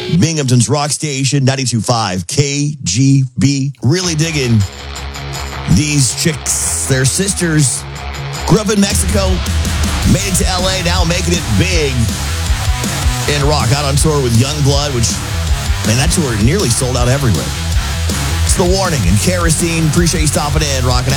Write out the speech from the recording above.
Binghamton's rock station, 92.5 KGB. Really digging these chicks. They're sisters. Grew up in Mexico. Made it to LA. Now making it big in rock. Out on tour with Youngblood, which, man, that tour nearly sold out everywhere. It's The Warning and Kerosene. Appreciate you stopping in. Rocking out.